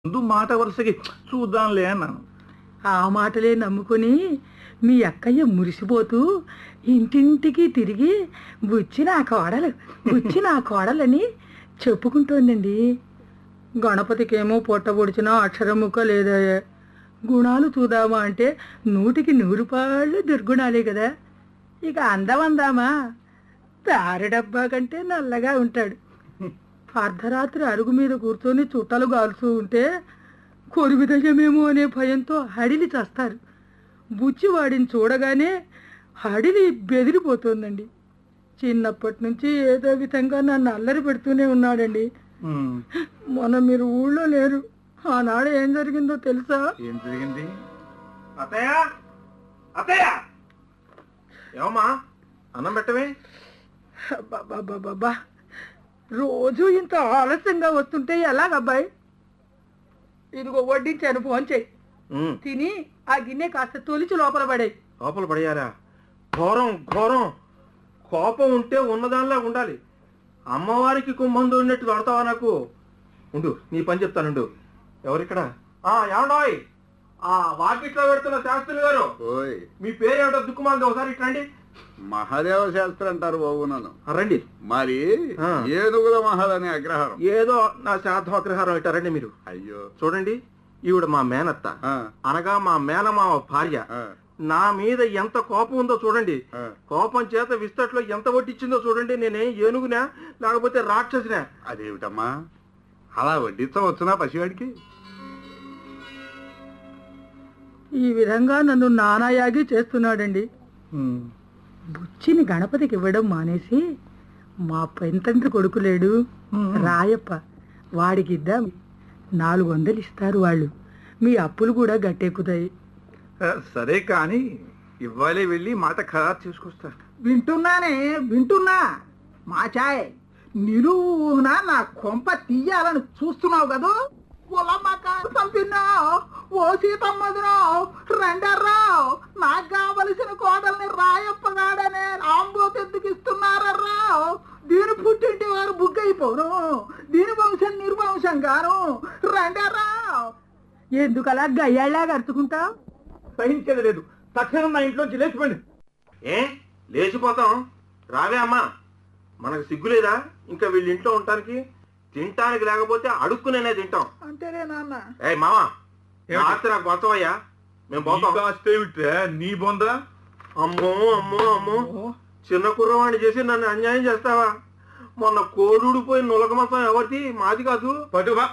ముందు మాట వరుసకి చూద్దాంలే అన్నాను. ఆ మాటలే నమ్ముకొని మీ అక్కయ్య మురిసిపోతూ ఇంటింటికి తిరిగి బుచ్చి నా కోడలు బుచ్చి నా కోడలని చెప్పుకుంటోందండి. గణపతికేమో పొట్టబొడిచిన అక్షరం ముక్క లేదా, గుణాలు చూద్దామా అంటే 100కి 100 పాళ్ళు దుర్గుణాలే కదా. ఇక అందం అందామా, తారి డబ్బా కంటే నల్లగా ఉంటాడు. అర్ధరాత్రి అరుగు మీద కూర్చొని చుట్టలు గాల్చూ ఉంటే కొరివిదయ్యమేమో అనే భయంతో హడిలి చేస్తారు. బుచ్చివాడిని చూడగానే హడిలి బెదిరిపోతుందండి. చిన్నప్పటి నుంచి ఏదో విధంగా నన్ను అల్లరి పెడుతూనే ఉన్నాడండి. మొన్న మీరు ఊళ్ళో లేరు, ఆనాడు ఏం జరిగిందో తెలుసా? ఏం జరిగింది? అత్తయ్య, అత్తయ్య, ఏమమ్మా అన్నం పెట్టవే? బాబా, రోజు ఇంత ఆలస్యంగా వస్తుంటే ఎలాగబ్బాయి? ఇదిగో వడ్డించాను, ఫోన్ చేయి. తిని ఆ గిన్నె కాస్త తొలిచి లోపల పడాయి. లోపల పడేయాలా? ఘోరం ఘోరం. కోపం ఉంటే ఉన్నదానిలా ఉండాలి. అమ్మవారికి కుంభందు ఉన్నట్టు కొడతావా నాకు? ఉండు, నీ పని చెప్తానుండు. ఎవరిక్కడ? ఏమండోయ్, వాకిట్లో పెడుతున్న శాస్త్రులు గారు, మీ పేరేమిటో దుక్కుమాలది, ఒకసారి ఇట్రండి. మహాదేవ శాస్త్రి అంటారు బాబు నన్ను. రండి. మరి ఏనుగుల మహల్ అనే అగ్రహారం. ఏదో నా శ్రాద్ధం అగ్రహారం ఇట్టారండి మీరు. అయ్యో చూడండి, ఈవిడ మా మేనత్త, అనగా మా మేనమావ భార్య. నా మీద ఎంత కోపం ఉందో చూడండి. కోపం చేత విస్తట్లో ఎంత వడ్డిచ్చిందో చూడండి. నేనే ఏనుగునా లేకపోతే రాక్షసినా? అదేమిటమ్మా అలా వడ్డించవచ్చునా పసివాడికి? ఈ విధంగా నన్ను నానాయాగి చేస్తున్నాడండి. బుచ్చిని గణపతికి ఇవ్వడం మానేసి మా పెంతండ్రి కొడుకు లేడు రాయప్ప, వాడికి ఇద్దాం. 400 ఇస్తారు వాళ్ళు. మీ అప్పులు కూడా గట్టెక్కుతాయి. సరే కానీ ఇవ్వాలి, వెళ్ళి మాట ఖరారు చేసుకొస్తా. వింటున్నా మా చాయ్, నిలువునా నా కొంప తీయాలని చూస్తున్నావు కదా. చంపినావు ఓ సీతమ్మదురావు, రెండర్రావు నాకు కావలసిన కోడల్ని రాయప్పగాడనే ఆంబోత్ ఎందుకు ఇస్తున్నారర్రావు? దీని పుట్టింటి వారు బుగ్గైపోను, దీని వంశం నిర్వంశం గాను. రెండర్రావు ఎందుకలా గయ్యాళ్ళగా అరుచుకుంటావు? సహించేది లేదు. తక్షణం నా ఇంట్లోంచి లేచిపోండి. లేచిపోతాం? రావే అమ్మా, మనకు సిగ్గులేదా ఇంకా వీళ్ళ ఇంట్లో ఉండటానికి? తింటానికి లేకపోతే అడుక్కునేనే తింటాం. అంతేనే నాన్న. ఏ మామా, రాత్రి నాకు బతవయ్యా, మేము పోతాం. నీ బొందా? అమ్మో అమ్మో అమ్మో, చిన్న కుర్రవాణ్ణి చేసి నన్ను అన్యాయం చేస్తావా? మొన్న కోడుడిపోయిన నులక మొత్తం ఎవరిది? మాది కాదు. పట్టుబా.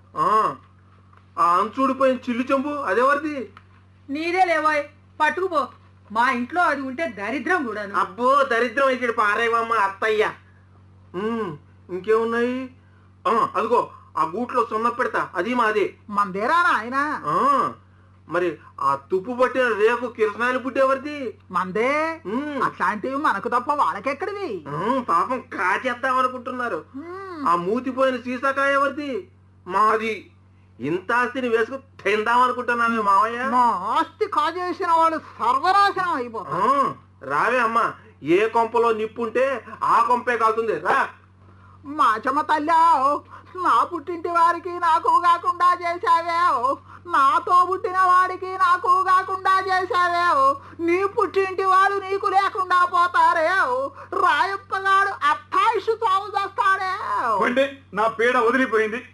ఆ అంచుడిపోయిన చిల్లు చెంబు అదెవరిది? నీదే లేవాయ్, పట్టుకుపో. మా ఇంట్లో అది ఉంటే దరిద్రం కూడా. అబ్బో, దరిద్రం అయితే పారేవమ్మ అత్తయ్య. ఇంకేమున్నాయి? అదిగో ఆ గూట్లో సున్న పెడతా, అది మాది. మందేరా ఆయన. మరి ఆ తుప్పు పట్టిన రేపు కిరసనాయలు పుట్టేవరిది? మందే. అట్లాంటివి మనకు తప్ప వాళ్ళకెక్కడివి? పాపం కాచేద్దాం అనుకుంటున్నారు. ఆ మూతిపోయిన సీసాకాయ ఎవరిది? మాది. ఇంత ఆస్తిని వేసుకు తిందాం అనుకుంటున్నాను మావయ్య. మా ఆస్తి కాజేసిన వాళ్ళు సర్వనాశనం అయిపోతారు. రావే అమ్మా, ఏ కొంపలో నిప్పుంటే ఆ కొంపే కాలుతుంది. రా. మా చెమ్మ తల్లావు, నా పుట్టింటి వారికి నాకు కాకుండా చేశావేవు, నాతో పుట్టిన వాడికి నాకు కాకుండా చేశావేవు, నీ పుట్టింటి వాడు నీకు లేకుండా పోతారేవు. రాయప్పగాడు అత్తాయిషు తాము చేస్తాడేవు. నా పీడ వదిలిపోయింది.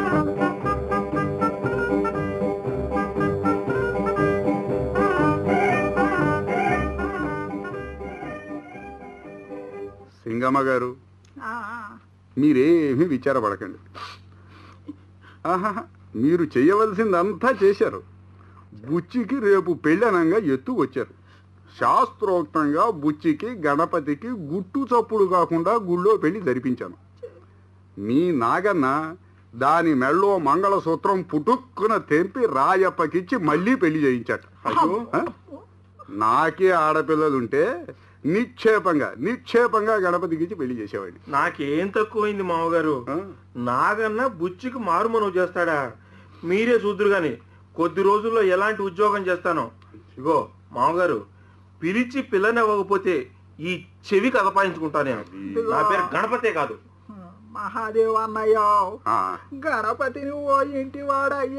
సింగమ్మ గారు, మీరేమీ విచారపడకండి. మీరు చేయవలసిందంతా చేశారు. బుచ్చికి రేపు పెళ్ళనంగా ఎత్తు వచ్చారు. శాస్త్రోక్తంగా బుచ్చికి గణపతికి గుట్టు చప్పుడు కాకుండా గుళ్ళో పెళ్లి జరిపించాను. మీ నాగన్న దాని మెళ్ళో మంగళసూత్రం పుట్టుక్కున తెంపి రాయప్పకిచ్చి మళ్ళీ పెళ్లి చేయించాట. నాకే ఆడపిల్లలుంటే నిక్షేపంగా గణపతికి పెళ్లి చేసేవాడిని. నాకేం తక్కువైంది మామగారు? నాగన్నా బుచ్చికి మారుమనువు చేస్తాడా? మీరే చూద్దురు గాని కొద్ది రోజుల్లో ఎలాంటి ఉద్యోగం చేస్తానో. ఇగో మామగారు, పిలిచి పిల్లనివ్వకపోతే ఈ చెవి కదపాయించుకుంటా నేను. నా పేరు గణపతే కాదు. మహాదేవ్ అన్నయ్య, గణపతిని ఓ ఇంటి వాడ